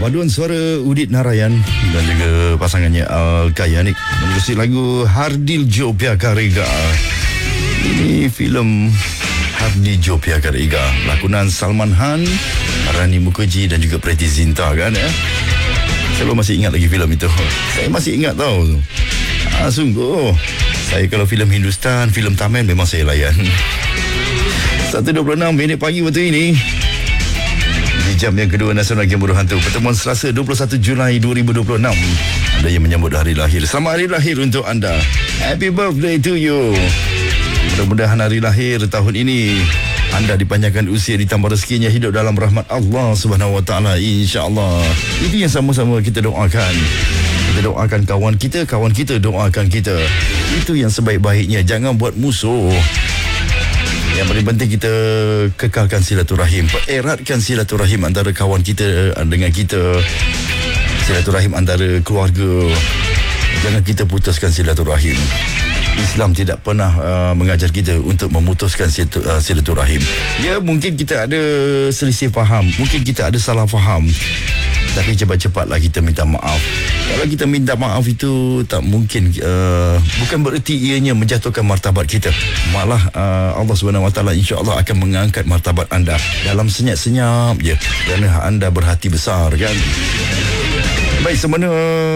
Paduan suara Udit Narayan dan juga pasangannya Al-Kayanik menerusi lagu Hardil Jopia Karega. Ini filem Hardil Jopia Karega, lakonan Salman Khan, Rani Mukherjee dan juga Preity Zinta kan ya. Saya masih ingat lagi filem itu. Saya masih ingat tau. Sungguh. Saya kalau filem Hindustan, filem Tamil memang saya layan. 1.26 minit pagi waktu ini. Di jam yang kedua Nasional Game Bodoh Hantu, pertemuan Selasa 21 Julai 2026. Anda yang menyambut hari lahir, selamat hari lahir untuk anda. Happy birthday to you. Mudah-mudahan hari lahir tahun ini anda dipanjangkan usia, ditambah rezekinya, hidup dalam rahmat Allah Subhanahu Wa Taala, insya-Allah. Itu yang sama-sama kita doakan. Kita doakan kawan kita doakan kita. Itu yang sebaik-baiknya. Jangan buat musuh. Yang paling penting kita kekalkan silaturahim, eratkan silaturahim antara kawan kita dengan kita, silaturahim antara keluarga. Jangan kita putuskan silaturahim. Islam tidak pernah mengajar kita untuk memutuskan silaturahim. Ya, mungkin kita ada selisih faham, mungkin kita ada salah faham, tapi cepat-cepatlah kita minta maaf. Kalau kita minta maaf itu tak mungkin, bukan bererti ianya menjatuhkan martabat kita. Malah Allah Subhanahu Wa Taala insya-Allah akan mengangkat martabat anda dalam senyap-senyap je, kerana anda berhati besar kan. Baik, semana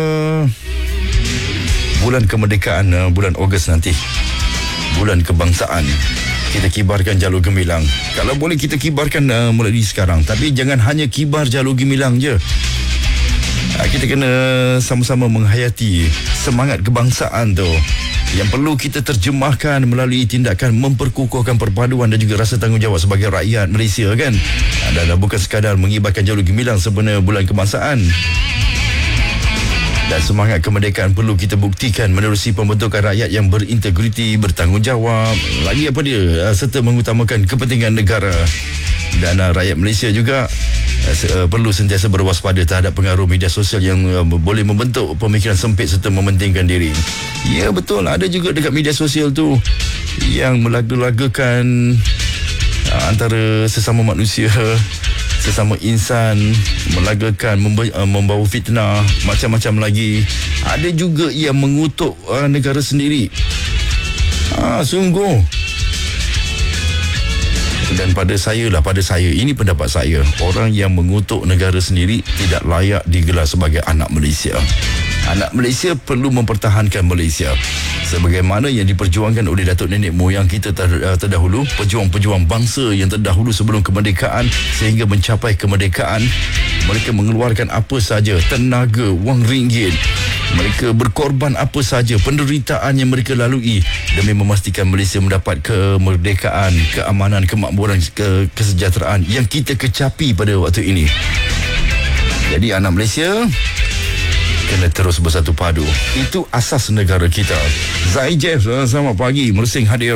bulan kemerdekaan, bulan Ogos nanti, bulan kebangsaan, kita kibarkan jalur gemilang. Kalau boleh kita kibarkan mulai dari sekarang. Tapi jangan hanya kibar jalur gemilang je. Kita kena sama-sama menghayati semangat kebangsaan tu, yang perlu kita terjemahkan melalui tindakan memperkukuhkan perpaduan dan juga rasa tanggungjawab sebagai rakyat Malaysia kan. Dan bukan sekadar mengibarkan jalur gemilang sempena bulan kebangsaan. Dan semangat kemerdekaan perlu kita buktikan menerusi pembentukan rakyat yang berintegriti, bertanggungjawab, lagi apa dia, serta mengutamakan kepentingan negara. Dan rakyat Malaysia juga perlu sentiasa berwaspada terhadap pengaruh media sosial yang boleh membentuk pemikiran sempit serta mementingkan diri. Ya betul, ada juga dekat media sosial tu yang melaga-lagakan antara sesama manusia, sesama insan, melagakan, membawa fitnah, macam-macam lagi. Ada juga yang mengutuk negara sendiri. Sungguh. Dan pada saya, ini pendapat saya, orang yang mengutuk negara sendiri tidak layak digelar sebagai anak Malaysia. Anak Malaysia perlu mempertahankan Malaysia sebagaimana yang diperjuangkan oleh datuk nenek moyang kita terdahulu, pejuang-pejuang bangsa yang terdahulu sebelum kemerdekaan sehingga mencapai kemerdekaan. Mereka mengeluarkan apa saja, tenaga, wang ringgit. Mereka berkorban apa saja, penderitaan yang mereka lalui demi memastikan Malaysia mendapat kemerdekaan, keamanan, kemakmuran, kesejahteraan yang kita kecapi pada waktu ini. Jadi anak Malaysia kena terus bersatu padu. Itu asas negara kita. Zai Jeff, selamat pagi, mersing hadir.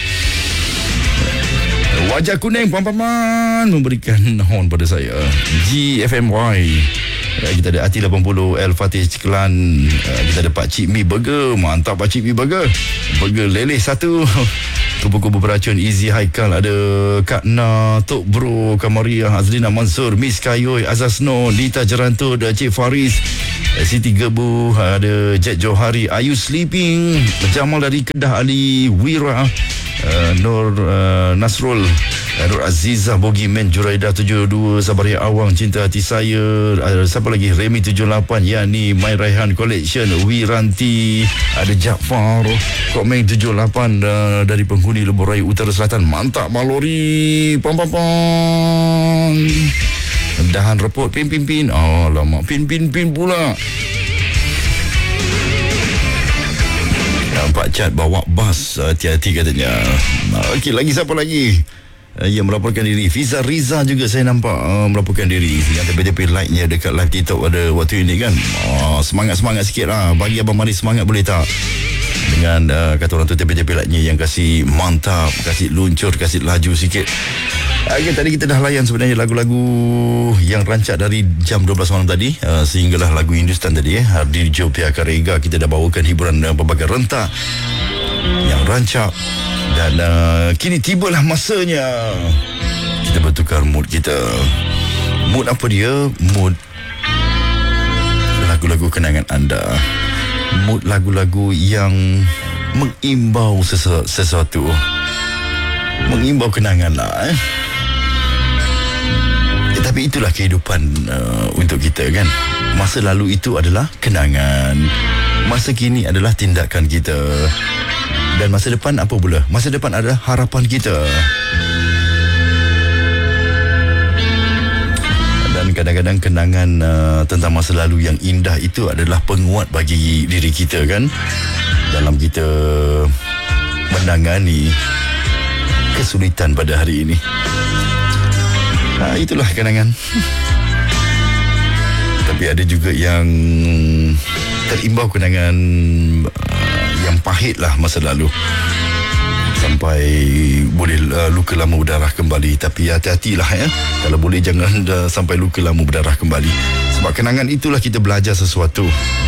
Wajah kuning Pampaman memberikan horn pada saya. GFMY. Kita ada Ati 80, El Fatih Ciklan. Kita ada Pak Cik Mi Burger. Mantap Pak Cik Mi Burger. Burger leleh satu. Kubu-kubu beracun Easy Haikal. Ada Kak Na, Tok Bro, Kamaria, Azlina Mansur, Miss Kayoy, Azazno, Lita Jeranto, ada Cik Faris, Siti Gebu, ada Jet Johari, Are You Sleeping, Jamal dari Kedah, Ali Wira, Nur Nasrul, Nur Azizah, Bogi Men, Juraida 72, Sabaria Awang, Cinta Hati Saya, siapa lagi, Remy 78, Yani, My Raihan Collection, Wiranti, ada Jaafar, Komeng 78 dari penghuni Lebuh Raya Utara Selatan. Mantap Malori, pam. Dahan repot, pin. Alamak, pin pula. Pak Cat bawa bas, hati-hati katanya. Okey, lagi siapa lagi yang melaporkan diri? Fiza Riza juga saya nampak melaporkan diri. Yang tepi-tepi like-nya dekat live TikTok pada waktu ini kan. Semangat-semangat sikit lah. Bagi Abang Maris semangat boleh tak? Dengan kata orang tu tepi-tepi like-nya yang kasih mantap, kasih luncur, kasih laju sikit. Okay, tadi kita dah layan sebenarnya lagu-lagu yang rancak dari jam 12 malam tadi sehinggalah lagu Hindustan tadi Hardil Jopia Karega. Kita dah bawakan hiburan pelbagai rentak yang rancak. Dan kini tibalah masanya kita bertukar mood kita. Mood apa dia? Mood lagu-lagu kenangan anda, mood lagu-lagu yang mengimbau sesuatu, mengimbau kenangan lah. Tapi itulah kehidupan untuk kita kan. Masa lalu itu adalah kenangan, masa kini adalah tindakan kita, dan masa depan apa pula? Masa depan adalah harapan kita. Dan kadang-kadang kenangan tentang masa lalu yang indah itu adalah penguat bagi diri kita kan, dalam kita menangani kesulitan pada hari ini. Itulah kenangan. Tapi ada juga yang terimbau kenangan yang pahit lah masa lalu, sampai boleh luka lama berdarah kembali. Tapi hati-hatilah ya, kalau boleh jangan sampai luka lama berdarah kembali. Sebab kenangan itulah kita belajar sesuatu.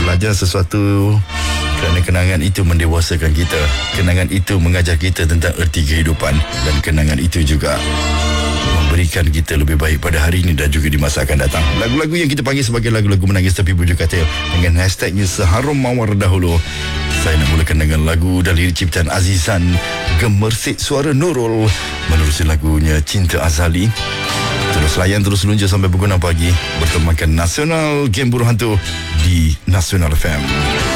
Kerana kenangan itu mendewasakan kita. Kenangan itu mengajar kita tentang erti kehidupan. Dan kenangan itu juga memberikan kita lebih baik pada hari ini dan juga di masa akan datang. Lagu-lagu yang kita panggil sebagai lagu-lagu menangis tapi berjuk katil, dengan hashtagnya Seharum Mawar Dahulu. Saya nak mulakan dengan lagu dari ciptaan Azizan, Gemersik Suara Nurul, menerusi lagunya Cinta Azali. Terus layan, terus luncur sampai pukul 6 pagi bertemakan Nasional Game Buruh Hantu di Nasional FM.